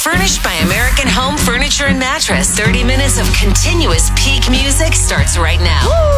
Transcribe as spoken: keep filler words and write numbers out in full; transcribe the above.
Furnished by American Home Furniture and Mattress. thirty minutes of continuous peak music starts right now. Woo!